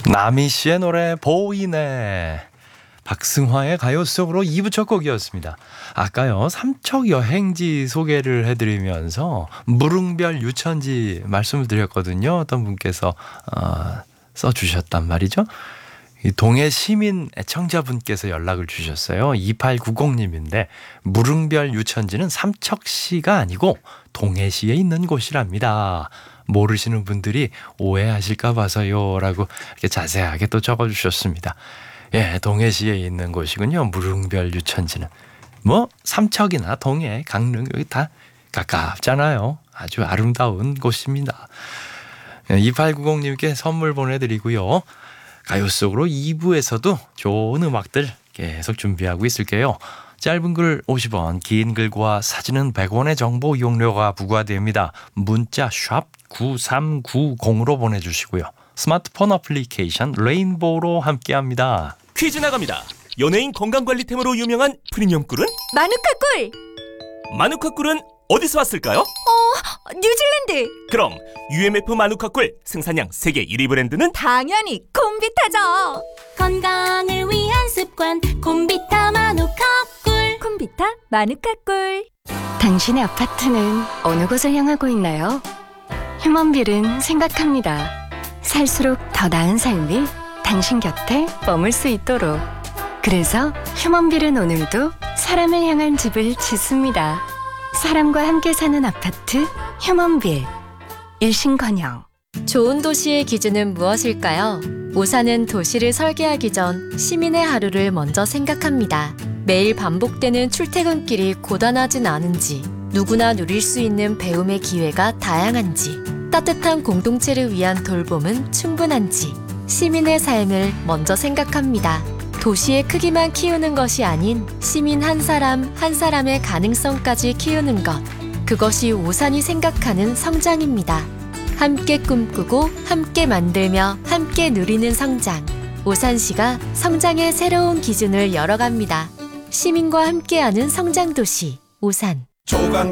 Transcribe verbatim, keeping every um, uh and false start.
나미 씨의 노래 보이네. 박승화의 가요 속으로 이 부 첫 곡이었습니다. 아까요 삼척 여행지 소개를 해드리면서 무릉별 유천지 말씀을 드렸거든요. 어떤 분께서 어, 써주셨단 말이죠. 이 동해 시민 애청자분께서 연락을 주셨어요. 이팔구공님인데 무릉별 유천지는 삼척시가 아니고 동해시에 있는 곳이랍니다. 모르시는 분들이 오해하실까 봐서요 라고 이렇게 자세하게 또 적어주셨습니다. 예, 동해시에 있는 곳이군요. 무릉별 유천지는. 뭐 삼척이나 동해, 강릉 여기 다 가깝잖아요. 아주 아름다운 곳입니다. 예, 이팔구공님께 선물 보내드리고요. 가요 속으로 이 부에서도 좋은 음악들 계속 준비하고 있을게요. 짧은 글 오십 원, 긴 글과 사진은 백 원의 정보 이용료가 부과됩니다. 문자 샵 구삼구공으로 보내주시고요. 스마트폰 어플리케이션 레인보우로 함께합니다. 퀴즈 나갑니다. 연예인 건강관리템으로 유명한 프리미엄 꿀은? 마누카 꿀! 마누카 꿀은 어디서 왔을까요? 어, 뉴질랜드! 그럼 유엠에프 마누카 꿀 생산량 세계 일 위 브랜드는? 당연히 콤비타죠! 건강을 위한 습관 콤비타 마누카 꿀. 콤비타 마누카 꿀. 당신의 아파트는 어느 곳을 향하고 있나요? 휴먼빌은 생각합니다. 살수록 더 나은 삶이 당신 곁에 머물 수 있도록. 그래서 휴먼빌은 오늘도 사람을 향한 집을 짓습니다. 사람과 함께 사는 아파트 휴먼빌. 일신건영. 좋은 도시의 기준은 무엇일까요? 오산은 도시를 설계하기 전 시민의 하루를 먼저 생각합니다. 매일 반복되는 출퇴근길이 고단하진 않은지, 누구나 누릴 수 있는 배움의 기회가 다양한지, 따뜻한 공동체를 위한 돌봄은 충분한지, 시민의 삶을 먼저 생각합니다. 도시의 크기만 키우는 것이 아닌 시민 한 사람 한 사람의 가능성까지 키우는 것. 그것이 오산이 생각하는 성장입니다. 함께 꿈꾸고 함께 만들며 함께 누리는 성장. 오산시가 성장의 새로운 기준을 열어갑니다. 시민과 함께하는 성장도시 오산. 조강